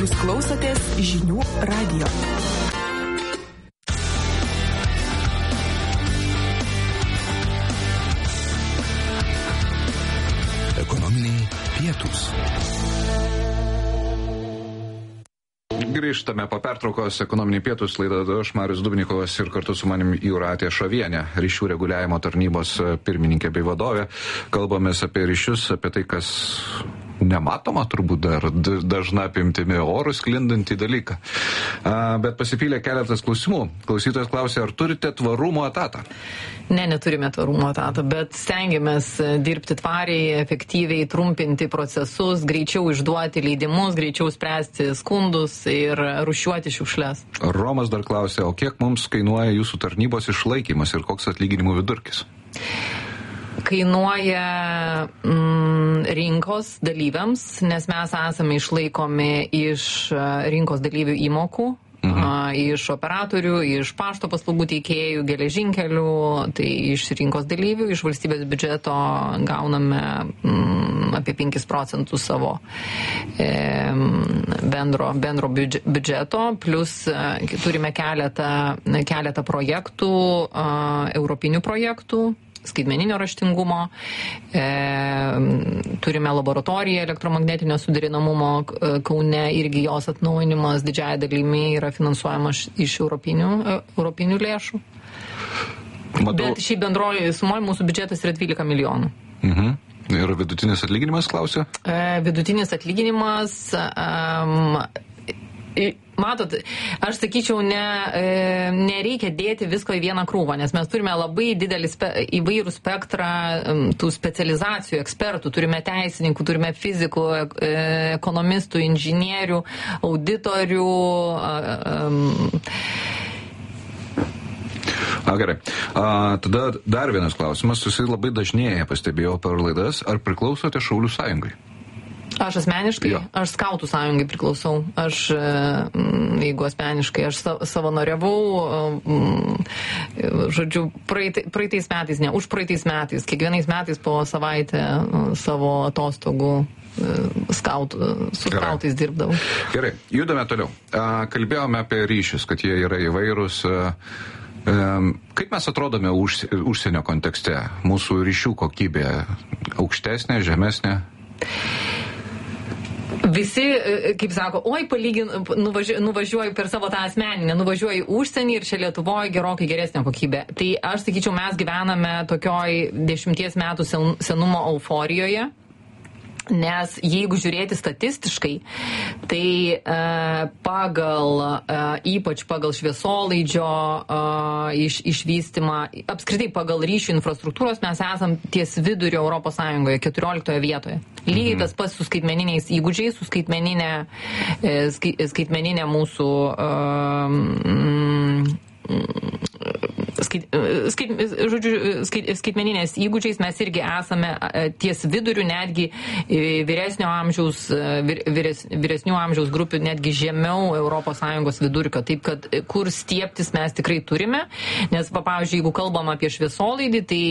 Jūs klausotės Žinių radijo. Ekonominiai pietūs. Grįžtame po pertraukos ekonominiai pietūs, laidą aš Marius Dubnikovas ir kartu su manim Jūratė Šovienė, ryšių reguliavimo tarnybos pirmininkė bei vadovė. Kalbamės apie ryšius, apie tai, kas nematoma turbūt dar dažna apimtimi orų sklindantį dalyką. Bet pasipylė keletas klausimų. Klausytojas klausė, ar turite tvarumo etatą? Ne, neturime tvarumo etatą, bet stengiamės dirbti tvariai, efektyviai, trumpinti procesus, greičiau išduoti leidimus, greičiau spręsti skundus ir rūšiuoti šiukšles. Romas dar klausė, o kiek mums kainuoja jūsų tarnybos išlaikymas ir koks atlyginimų vidurkis? Kainuoja rinkos dalyviams, nes mes esame išlaikomi iš rinkos dalyvių įmokų, iš operatorių, iš pašto paslaugų teikėjų, geležinkelių, tai iš rinkos dalyvių, iš valstybės biudžeto gauname apie 5% savo bendro biudžeto, plus turime keletą projektų, europinių projektų, skaitmeninio raštingumo, turime laboratoriją elektromagnetinio suderinamumo Kaune, irgi jos atnaujinimas didžiąja dalimi yra finansuojamas iš europinių lėšų. Bet šiaip bendroji sumoji mūsų biudžetas yra 12 milijonų. Ir vidutinis atlyginimas, klausė? Vidutinis atlyginimas... Matot, aš sakyčiau, nereikia dėti visko į vieną krūvą, nes mes turime labai didelį įvairų spektrą tų specializacijų, ekspertų, turime teisininkų, turime fizikų, ekonomistų, inžinierių, auditorių. Gerai. Tada dar vienas klausimas, jisai labai dažnėja, pastebėjau per laidas, ar priklausote Šaulių sąjungai? Aš asmeniškai, aš skautų sąjungai priklausau. Aš, jeigu asmeniškai, aš savanoriavau, žodžiu, praeitais metais, ne, už praeitais metais, kiekvienais metais po savaitę savo atostogų su skautais dirbdavau. Gerai, judame toliau. Kalbėjome apie ryšius, kad jie yra įvairūs. Kaip mes atrodome užsienio kontekste? Mūsų ryšių kokybė aukštesnė, žemesnė? Visi, kaip sako, nuvažiuoju per savo tą asmeninę, nuvažiuoju į užsienį ir čia Lietuvoje gerokai geresnė kokybė. Tai aš sakyčiau, mes gyvename tokioj 10 metų senumo euforijoje. Nes jeigu žiūrėti statistiškai, tai ypač pagal šviesolaidžio išvystymą, apskritai pagal ryšių infrastruktūros mes esam ties vidurio Europos Sąjungoje, 14 vietoje. Lygiai tas pats su skaitmeniniais įgūdžiais, su skaitmeninė mūsų skaitmeninės įgūdžiais mes irgi esame ties viduriu, netgi vyresnių amžiaus grupių, netgi žemiau ES vidurkio. Taip, kad kur stiebtis mes tikrai turime, nes, pavyzdžiui, jeigu kalbam apie šviesolaidį, tai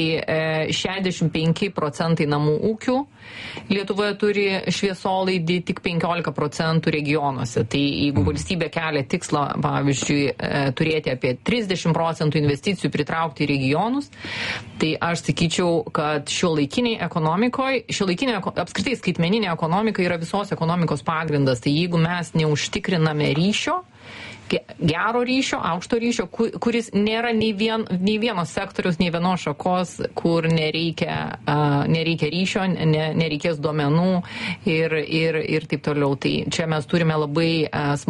65% namų ūkių Lietuvoje turi šviesolaidį, tik 15% regionuose. Tai jeigu valstybė kelia tikslą, pavyzdžiui, turėti apie 30% investicijų pritraukti į regionus, tai aš sakyčiau, kad šiuolaikiniai ekonomikoje, apskritai skaitmeninė ekonomika yra visos ekonomikos pagrindas. Tai jeigu mes neužtikriname ryšio, gero ryšio, aukšto ryšio, kuris nėra nei vieno sektoriaus, nei vienos šakos, kur nereikia ryšio, nereikės duomenų ir taip toliau. Tai čia mes turime labai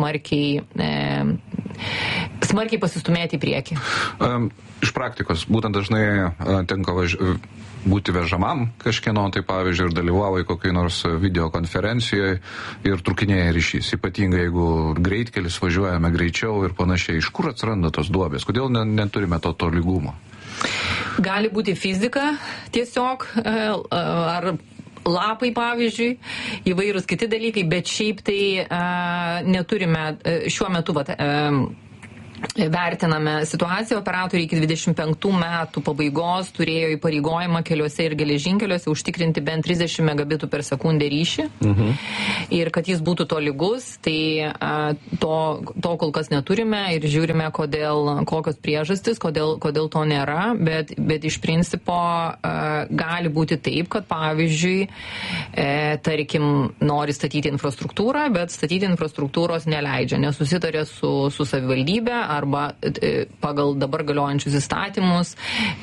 smarkiai pasistumėti į priekį. Iš praktikos, būtent dažnai tenka būti vežamam kažkieno, tai pavyzdžiui, ir dalyvauja kokiai nors videokonferencijoje ir trukinėja ryšys. Ypatingai, jeigu greitkelis važiuojame greičiau ir panašiai. Iš kur atsiranda tos duobės? Kodėl neturime to tolygumo? Gali būti fizika tiesiog, ar lapai, pavyzdžiui, įvairūs kiti dalykai, bet šiaip tai neturime šiuo metu vertiname situaciją, operatoriai iki 25 metų pabaigos turėjo įpareigojimą keliuose ir geležinkeliuose užtikrinti bent 30 megabitų per sekundę ryšį ir kad jis būtų tolygus, tai to kol kas neturime ir žiūrime, kokios priežastis, kodėl to nėra, bet iš principo gali būti taip, kad pavyzdžiui, tarkim, nori statyti infrastruktūrą, bet statyti infrastruktūros neleidžia, nesusitarė su savivaldybė arba pagal dabar galiojančius įstatymus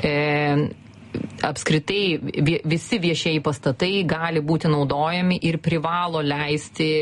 apskritai visi viešieji pastatai gali būti naudojami ir privalo leisti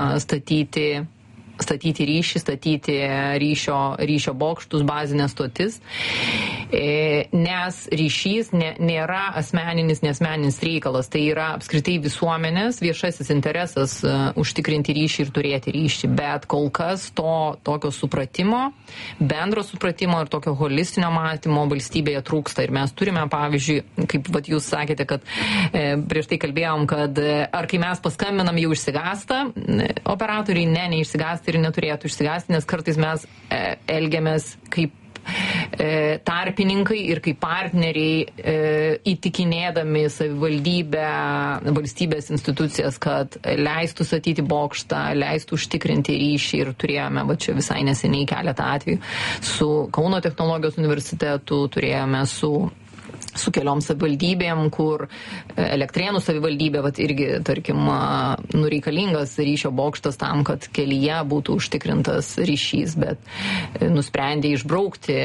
statyti ryšį, statyti ryšio bokštus, bazinės stotis, nes ryšys nėra nesmeninis reikalas, tai yra apskritai visuomenės viešasis interesas užtikrinti ryšį ir turėti ryšį, bet kol kas tokio supratimo, bendro supratimo ir tokio holistinio matymo valstybėje trūksta ir mes turime, pavyzdžiui, kaip jūs sakėte, kad prieš tai kalbėjom, kad ar kai mes paskambinam jau išsigąsta, operatoriai neišsigąsta ir neturėtų išsigąsti, nes kartais mes elgiamės kaip tarpininkai ir kaip partneriai įtikinėdami savivaldybę, valstybės institucijas, kad leistų statyti bokštą, leistų užtikrinti ryšį ir turėjome, čia visai neseniai keletą atvejų su Kauno technologijos universitetu, turėjome su keliom savivaldybėm, kur Elektrėnų savivaldybė, irgi, tarkim, reikalingas ryšio bokštas tam, kad kelyje būtų užtikrintas ryšys, bet nusprendė išbraukti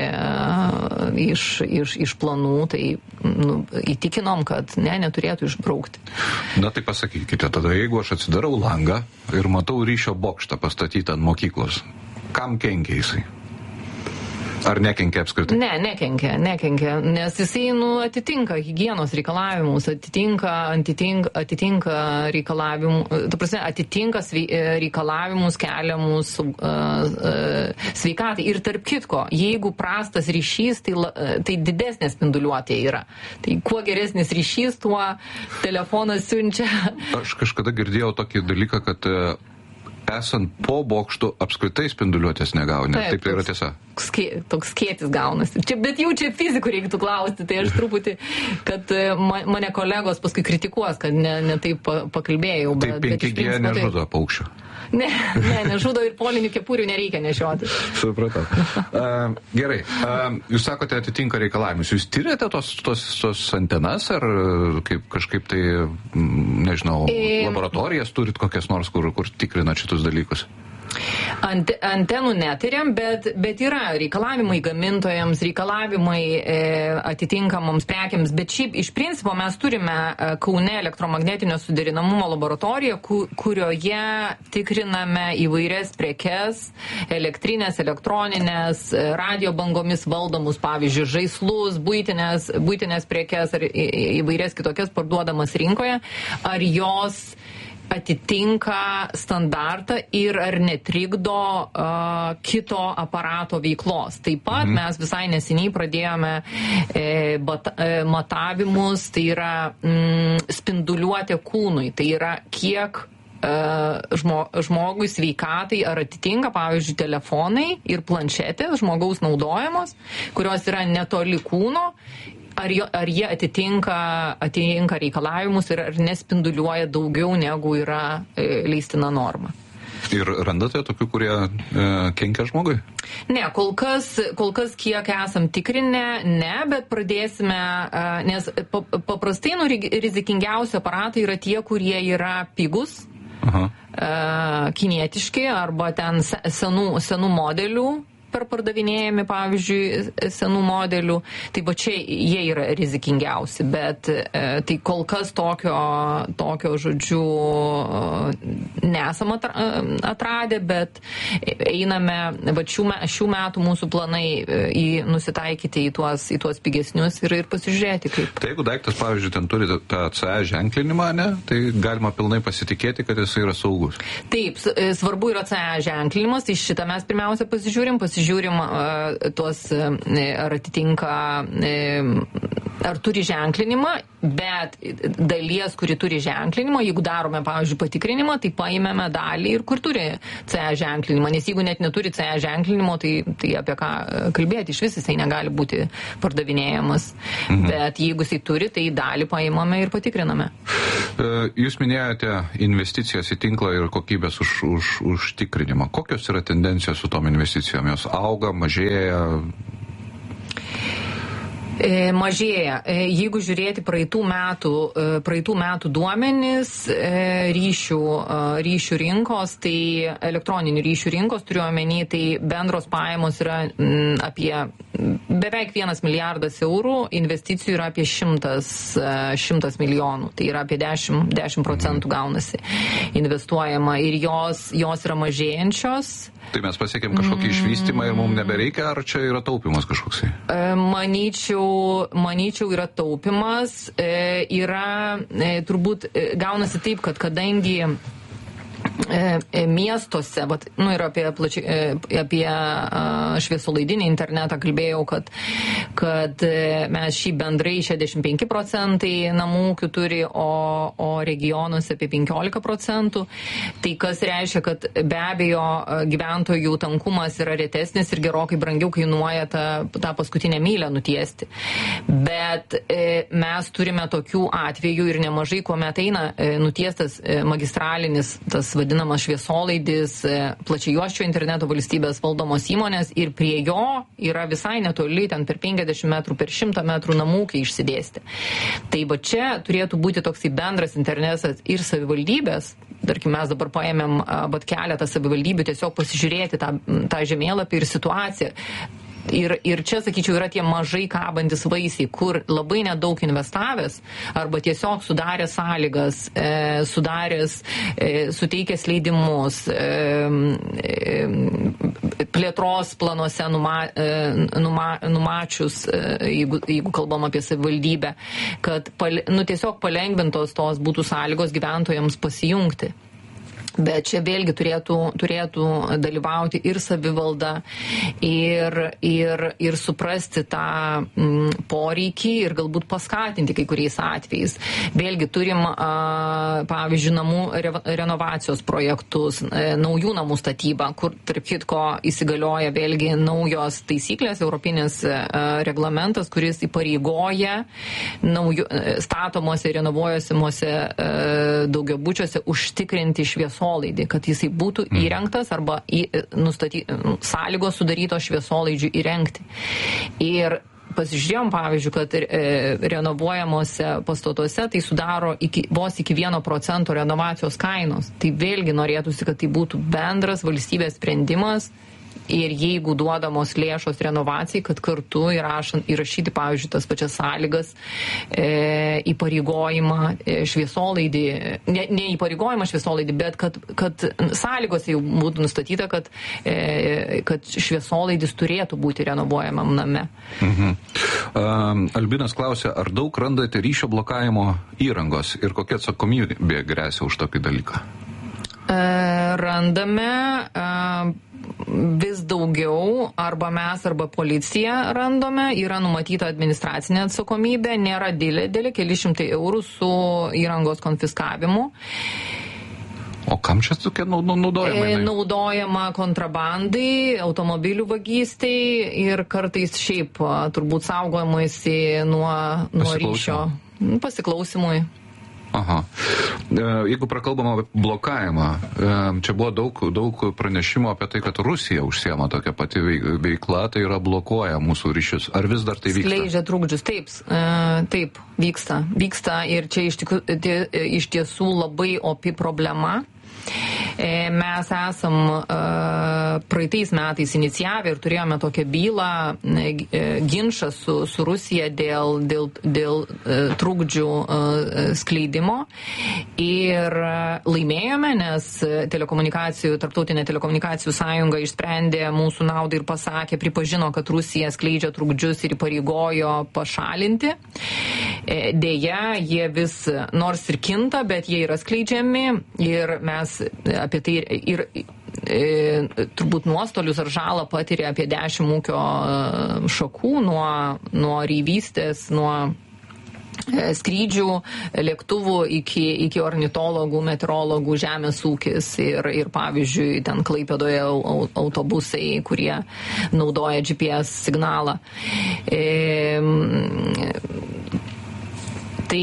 iš planų, tai įtikinom, kad neturėtų išbraukti. Na tai pasakykite, tada jeigu aš atsidarau langą ir matau ryšio bokštą pastatytą ant mokyklos, kam kenkia jisai? Ar nekenkia apskritai? Ne, nekenkia, nes jisai atitinka higienos reikalavimus, atitinka reikalavimus keliamus sveikatai. Ir tarp kitko, jeigu prastas ryšys, tai didesnė spinduliuotė yra. Tai kuo geresnis ryšys, tuo telefonas siunčia. Aš kažkada girdėjau tokį dalyką, kad esant po bokštų apskritai spinduliuotės negauni. Taip yra tiesa. Toks skėtis gaunasi. Bet jau čia fizikų reiktų klausti, tai aš truputį, kad mane kolegos paskui kritikuos, kad ne taip pakalbėjau. Tai 5G nežudo paukščių. Ne, nežudo ir polinių kepurių nereikia nešioti. Supratau. Gerai, jūs sakote atitinka reikalavimus. Jūs tyrėte tos antenas ar kažkaip tai, nežinau, laboratorijas turit kokias nors, kur tikrinat šitus dalykus? Antenų netiriam, bet yra reikalavimai gamintojams, reikalavimai atitinkamoms prekiams, bet šiaip iš principo mes turime Kaune elektromagnetinio suderinamumo laboratoriją, kurioje tikriname įvairias prekes, elektrinės, elektroninės, radio bangomis valdomus, pavyzdžiui, žaislus, buitinės prekes ar įvairias kitokias parduodamas rinkoje, ar jos atitinka standartą ir ar netrikdo kito aparato veiklos. Taip pat mes visai neseniai pradėjome matavimus, tai yra spinduliuotė kūnui, tai yra kiek žmogui sveikatai ar atitinka, pavyzdžiui, telefonai ir planšetės žmogaus naudojamos, kurios yra netoli kūno, ar jie atitinka reikalavimus ir ar nespinduliuoja daugiau negu yra leistina norma. Ir randate tokių, kurie kenkia žmogui? Ne, kol kas kiek esam tikrinę, ne, bet pradėsime, nes paprastai rizikingiausi aparatai yra tie, kurie yra pigus, kinietiški arba ten senų modelių, pardavinėjami, pavyzdžiui, senų modelių, tai va čia jie yra rizikingiausi, bet tai kol kas tokio žodžiu nesam atradę, bet einame, va šių metų mūsų planai nusitaikyti į tuos pigesnius ir pasižiūrėti kaip. Tai jeigu daiktas, pavyzdžiui, ten turi tą CE ženklinimą, ne, tai galima pilnai pasitikėti, kad jis yra saugus. Taip, svarbu yra CE ženklinimas, tai šitą mes pirmiausia pasižiūrim tuos, ar atitinka ar turi ženklinimą, bet dalies, kuri turi ženklinimą, jeigu darome, pavyzdžiui, patikrinimą, tai paimame dalį ir kur turi CE ženklinimą, nes jeigu net neturi CE ženklinimo, tai apie ką kalbėti, iš vis jisai negali būti pardavinėjamas. Bet jeigu jisai turi, tai dalį paimame ir patikriname. Jūs minėjote investicijas į tinklą ir kokybės užtikrinimą. Kokios yra tendencijos su tom investicijom? Jos auga, mažėja? Mažėja. Jeigu žiūrėti praeitų metų duomenis ryšių rinkos, tai elektroninių ryšių rinkos turiu omeny, tai bendros pajamos yra apie beveik 1 milijardas eurų, investicijų yra apie 100 milijonų, tai yra apie 10% gaunasi investuojama ir jos yra mažėjančios. Tai mes pasiekėm kažkokį išvystymą ir mums nebereikia, ar čia yra taupimas kažkoksai? Manyčiau yra taupimas, turbūt gaunasi taip, kad kadangi miestuose, ir apie šviesolaidinį internetą kalbėjau, kad mes šį bendrai 65% namų ūkių turi, o regionuose apie 15%. Tai kas reiškia, kad be abejo gyventojų tankumas yra retesnis ir gerokai brangiau kainuoja tą paskutinę mylę nutiesti. Bet mes turime tokių atvejų ir nemažai, kuomet eina nutiestas magistralinis, tas vadinamas šviesolaidis, plačiajuosčio interneto valstybės valdomos įmonės ir prie jo yra visai netoli, ten per 50 metrų, per 100 metrų namūkiai išsidėsti. Tai va čia turėtų būti toksai bendras internetas ir savivaldybės. Tarkim, mes dabar paėmėm keletą savivaldybių tiesiog pasižiūrėti tą žemėlapį ir situaciją. Ir čia, sakyčiau, yra tie mažai kabantis vaisiai, kur labai nedaug investavęs arba tiesiog sudaręs sąlygas, suteikęs leidimus, plėtros planuose numačius, jeigu kalbam apie savivaldybę, kad tiesiog palengvintos tos būtų sąlygos gyventojams pasijungti. Bet čia vėlgi turėtų dalyvauti ir savivalda, ir suprasti tą poreikį ir galbūt paskatinti kai kuriais atvejais. Vėlgi turim, pavyzdžiui, namų renovacijos projektus, naujų namų statybą, kur, tarp kitko, įsigalioja vėlgi naujos taisyklės, europinis reglamentas, kuris įpareigoja statomuose ir renovuojasimuose daugiabučiuose užtikrinti šviesolaidį, kad jisai būtų įrengtas arba sąlygos sudarytos šviesolaidžių įrengti. Ir pasižiūrėjom, pavyzdžiui, kad renovuojamuose pastatuose tai sudaro vos iki 1% renovacijos kainos. Tai vėlgi norėtųsi, kad tai būtų bendras valstybės sprendimas. Ir jeigu duodamos lėšos renovacijai, kad kartu įrašyti, pavyzdžiui, tas pačias sąlygas, įpareigojimą šviesolaidį, ne įpareigojimą šviesolaidį, bet kad sąlygos jau būtų nustatyta, kad šviesolaidis turėtų būti renovuojamam name. Albinas klausia, ar daug randate ryšio blokavimo įrangos ir kokia atsakomybė gresia už tokį dalyką? Randame vis daugiau, arba mes, arba policija randome, yra numatyta administracinė atsakomybė, nėra didelė, keli šimtai eurų su įrangos konfiskavimu. O kam čia tokia naudojama? Naudojama kontrabandai, automobilių vagystai ir kartais šiaip turbūt saugojimuisi nuo ryšio. Pasiklausimui. Aha. Jeigu prakalbam apie blokavimą, čia buvo daug pranešimų apie tai, kad Rusija užsiema tokia pati veikla, tai yra blokuoja mūsų ryšius. Ar vis dar tai vyksta? Skleidžia trukdžius, taip, vyksta ir čia iš tiesų labai opi problema. Mes esam praeitais metais inicijavę ir turėjome tokią bylą, ginčą su Rusija dėl trukdžių skleidimo ir laimėjome, nes Tarptautinė telekomunikacijų sąjunga išsprendė mūsų naudai ir pasakė, pripažino, kad Rusija skleidžia trukdžius ir įpareigojo pašalinti. Deja, jie vis nors ir kinta, bet jie yra skleidžiami ir mes apie tai ir turbūt nuostolius ar žalą patiria apie 10 ūkio šakų, nuo ryvystės, nuo skrydžių, lėktuvų iki ornitologų, meteorologų, žemės ūkis ir pavyzdžiui, ten Klaipėdoje autobusai, kurie naudoja GPS signalą. Tai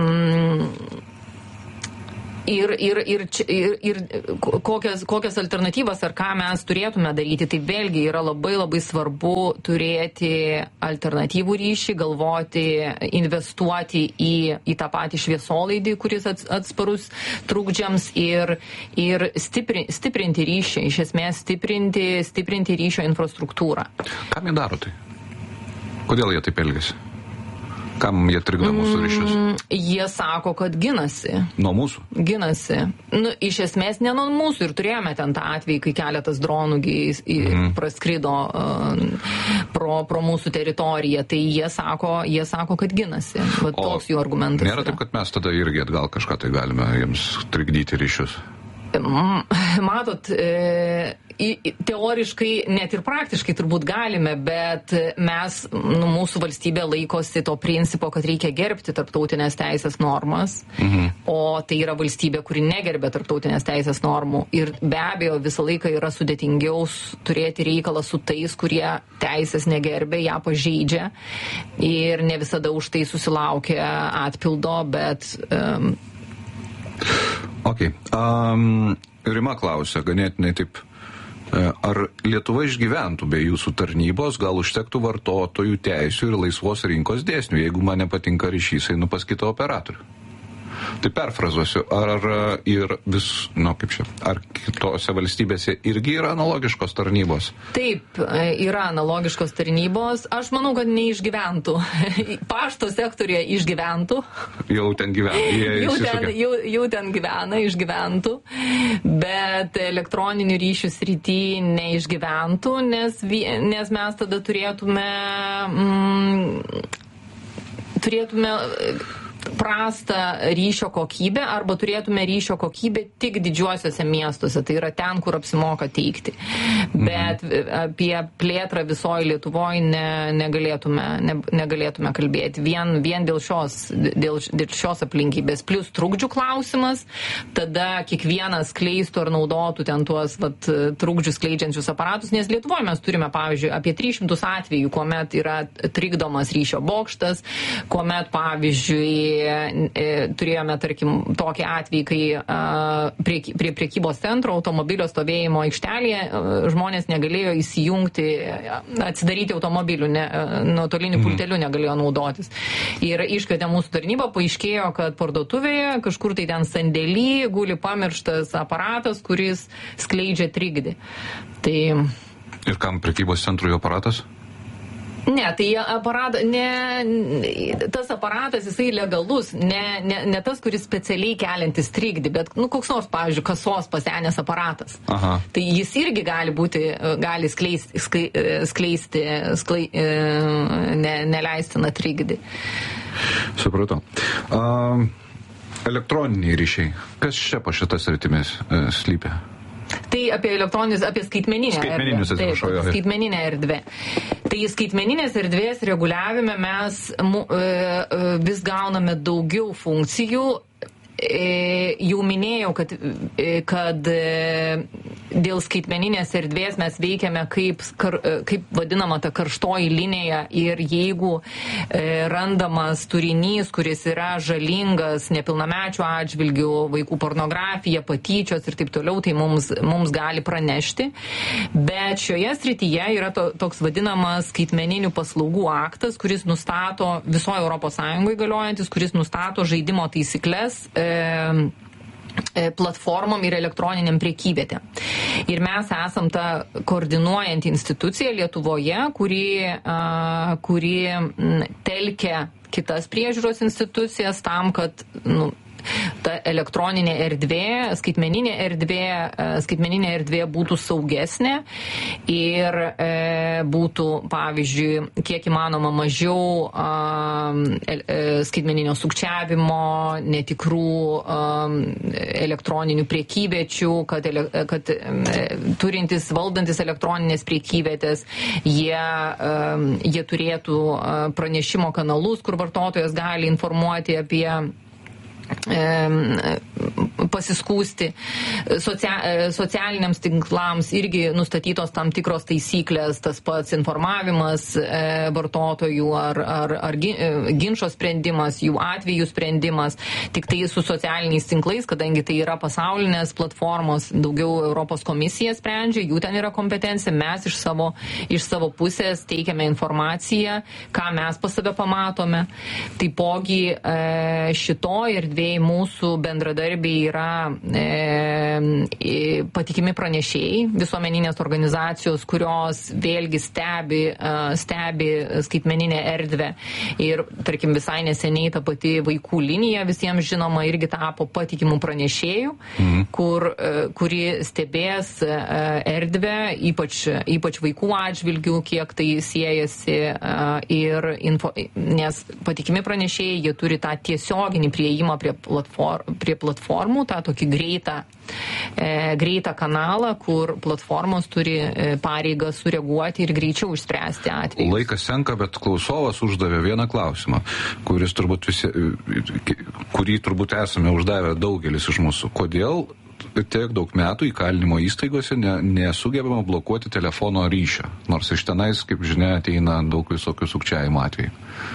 ir kokias alternatyvas ar ką mes turėtume daryti, tai vėlgi yra labai labai svarbu turėti alternatyvų ryšį, galvoti, investuoti į tą patį šviesolaidį, kuris atsparus trukdžiams ir stiprinti ryšį, iš esmės stiprinti ryšio infrastruktūrą. Kam jie daro tai? Kodėl jie taip elgiasi? Kam jie trikdo mūsų ryšius? Jie sako, kad ginasi. Nuo mūsų? Ginasi. Iš esmės ne nuo mūsų ir turėjome ten tą atvejį, kai keletas dronų praskrido pro mūsų teritoriją. Tai jie sako, kad ginasi. Toks jų argumentas. Nėra taip, kad mes tada irgi atgal kažką tai galime jiems trikdyti ryšius? Matot, teoriškai, net ir praktiškai turbūt galime, bet mūsų valstybė laikosi to principo, kad reikia gerbti tarptautinės teisės normas, o tai yra valstybė, kuri negerbė tarptautinės teisės normų. Ir be abejo, visą laiką yra sudėtingiau turėti reikalą su tais, kurie teisės negerbė, ją pažeidžia ir ne visada už tai susilaukia atpildo, bet... Okay. Rima klausia, ganėtinai taip, ar Lietuva išgyventų be jūsų tarnybos, gal užtektų vartotojų teisių ir laisvos rinkos dėsnių, jeigu man nepatinka ryšys, einu pas kitą operatorių. Tai perfrazuosiu, ar kitose valstybėse irgi yra analogiškos tarnybos? Taip, yra analogiškos tarnybos. Aš manau, kad neišgyventų. Pašto sektorija išgyventų. Jau ten gyvena. Jau ten gyvena, išgyventų. Bet elektroninių ryšių srity neišgyventų, nes mes tada turėtume prastą ryšio kokybę arba turėtume ryšio kokybę tik didžiuosiuose miestuose, tai yra ten, kur apsimoka teikti. Bet apie plėtrą visoje Lietuvoje negalėtume kalbėti. Vien dėl šios aplinkybės. Plus trukdžių klausimas, tada kiekvienas skleistų ar naudotų ten tuos trukdžius skleidžiančius aparatus, nes Lietuvoje mes turime, pavyzdžiui, apie 300 atvejų, kuomet yra trikdomas ryšio bokštas, kuomet, pavyzdžiui, turėjome, tarkim, tokį atvejį, kai prie prekybos centro automobilio stovėjimo aikštelėje žmonės negalėjo įsijungti, atsidaryti automobilių, nuotoliniu pulteliu negalėjo naudotis. Ir iškvietė mūsų tarnybą, paaiškėjo, kad parduotuvėje kažkur tai ten sandėly guli pamirštas aparatas, kuris skleidžia trikdį. Tai... Ir kam prekybos centrui aparatas? Ne, tai tas aparatas, jisai legalus, ne tas, kuris specialiai keliantis trikdį, bet, koks nors, pavyzdžiui, kasos pasenęs aparatas. Aha. Tai jis irgi gali skleisti neleistiną trikdį. Supratau. Elektroniniai ryšiai. Kas čia po šitas sritimis slypia? Tai apie skaitmeninę erdvę. Tai skaitmeninės erdvės reguliavime mes vis gauname daugiau funkcijų. Jau minėjau, kad dėl skaitmeninės erdvės mes veikiame kaip vadinama ta karštoji linija ir jeigu randamas turinys, kuris yra žalingas nepilnamečių atžvilgių, vaikų pornografija, patyčios ir taip toliau, tai mums gali pranešti. Bet šioje srityje yra toks vadinamas skaitmeninių paslaugų aktas, kuris nustato visoje Europos Sąjungoje galiojantis, kuris nustato žaidimo taisyklės platformom ir elektroniniam prekyvietėm. Ir mes esam ta koordinuojanti institucija Lietuvoje, kuri telkia kitas priežiūros institucijas tam, kad ta elektroninė erdvė, skaitmeninė erdvė būtų saugesnė ir būtų, pavyzdžiui, kiek įmanoma mažiau skaitmeninio sukčiavimo, netikrų elektroninių priekybėčių, kad turintis, valdantis elektroninės priekybėtės, jie turėtų pranešimo kanalus, kur vartotojas gali informuoti apie pasiskųsti. Socialiniams tinklams irgi nustatytos tam tikros taisyklės, tas pats informavimas vartotojų ar ginčo sprendimas, jų atvejų sprendimas, tik tai su socialiniais tinklais, kadangi tai yra pasaulinės platformos, daugiau Europos komisija sprendžia, jų ten yra kompetencija, mes iš savo pusės teikiame informaciją, ką mes pas save pamatome. Taipogi šitoj erdvėj mūsų bendradarbiai yra patikimi pranešėjai, visuomeninės organizacijos, kurios vėlgi stebi skaitmeninę erdvę. Ir, tarkim, visai neseniai ta pati vaikų linija visiems žinoma irgi tapo patikimų pranešėjų, kuri stebės erdvę, ypač vaikų atžvilgių, kiek tai siejasi, nes patikimi pranešėjai, jie turi tą tiesioginį prieimą prie platformų, tą tokį greitą kanalą, kur platformos turi pareigą sureaguoti ir greičiau išspręsti atvejus. Laikas senka, bet klausovas uždavė vieną klausimą, kurį turbūt esame uždavę daugelis iš mūsų. Kodėl tiek daug metų įkalinimo įstaigose nesugebama blokuoti telefono ryšio, nors iš tenais, kaip žinia, ateina daug visokių sukčiavimo atvejų?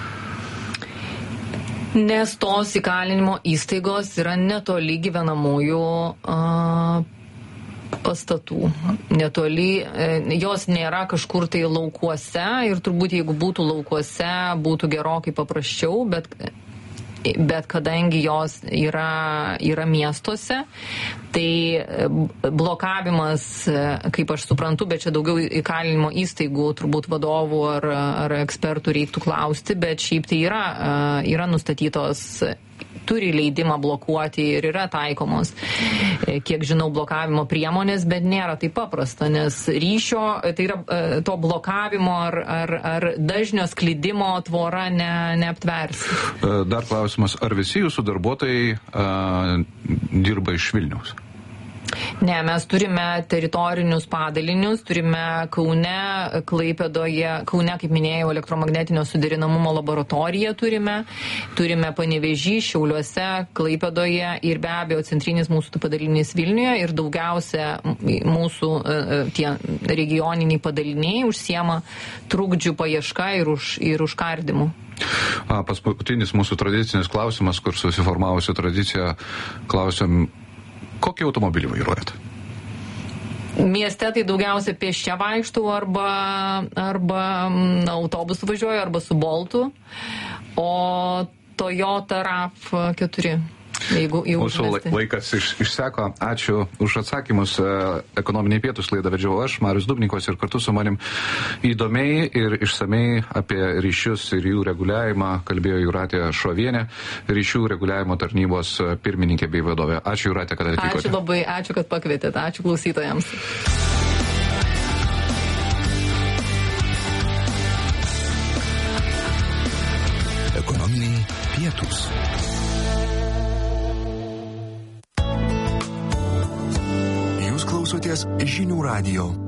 Nes tos įkalinimo įstaigos yra netoli gyvenamųjų pastatų. Netoli, jos nėra kažkur tai laukuose ir turbūt jeigu būtų laukuose, būtų gerokai paprasčiau, bet kadangi jos yra miestuose, tai blokavimas, kaip aš suprantu, bet čia daugiau įkalinimo įstaigų, turbūt vadovų ar ekspertų reiktų klausti, bet šiaip tai yra nustatytos, turi leidimą blokuoti ir yra taikomos, kiek žinau, blokavimo priemonės, bet nėra taip paprasta, nes ryšio, tai yra to blokavimo ar dažnio sklidimo tvora neaptversi. Dar klausimas, ar visi jūsų darbuotojai dirba iš Vilniaus? Ne, mes turime teritorinius padalinius, turime Kaune, Klaipėdoje, Kaune, kaip minėjau, elektromagnetinio suderinamumo laboratoriją turime Panevėžy, Šiauliuose, Klaipėdoje ir be abejo centrinis mūsų padalinys Vilniuje ir daugiausia mūsų tie regioniniai padaliniai užsiema trukdžių paieška ir užkardimu. Paskutinis mūsų tradicinis klausimas, kur susiformavusi tradicija, klausiam, kokį automobilį vairuojat? Mieste tai daugiausia pėsčia vaikštau arba autobusu važiuoju, arba su Boltu, o Toyota RAV4. Mūsų laikas išseko. Ačiū už atsakymus. Ekonominiai pietūs laidą vedžiau aš, Marius Dubnikovas, ir kartu su manim įdomiai ir išsamei apie ryšius ir jų reguliavimą kalbėjo Jūratė Šovienė, ryšių reguliavimo tarnybos pirmininkė bei vadovė. Ačiū, Jūratė, kad atvykote. Ačiū labai, ačiū, kad pakvietėte. Ačiū klausytojams. Ekonominiai pietūs. Klausoties Žinių radijo.